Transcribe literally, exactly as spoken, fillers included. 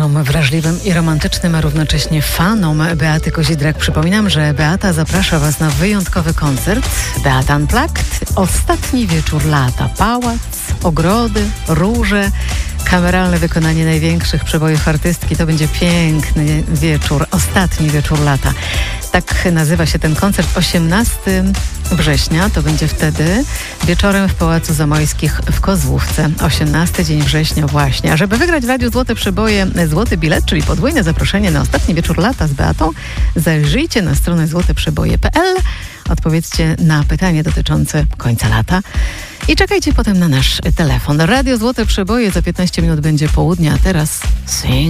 słuchaczom wrażliwym i romantycznym, a równocześnie fanom Beaty Kozidrak przypominam, że Beata zaprasza Was na wyjątkowy koncert Beata Unplugged. Ostatni wieczór lata. Pałac, ogrody, róże, kameralne wykonanie największych przebojów artystki. To będzie piękny wieczór, ostatni wieczór lata. Tak nazywa się ten koncert. osiemnastego września, to będzie wtedy wieczorem w Pałacu Zamojskich w Kozłówce. osiemnasty dzień września właśnie. A żeby wygrać w Radiu Złote Przeboje złoty bilet, czyli podwójne zaproszenie na ostatni wieczór lata z Beatą, zajrzyjcie na stronę złote przeboje kropka p l, odpowiedzcie na pytanie dotyczące końca lata i czekajcie potem na nasz telefon. Radio Złote Przeboje za piętnaście minut będzie południa, a teraz swing.